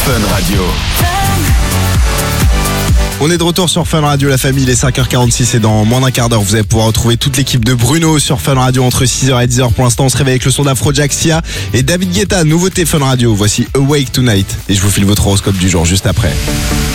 Fun Radio. On est de retour sur Fun Radio, la famille, il est 5h46 et dans moins d'un quart d'heure, vous allez pouvoir retrouver toute l'équipe de Bruno sur Fun Radio entre 6h et 10h. Pour l'instant, on se réveille avec le son d'Afrojack, Sia et David Guetta, nouveauté Fun Radio. Voici Awake Tonight et je vous file votre horoscope du jour juste après.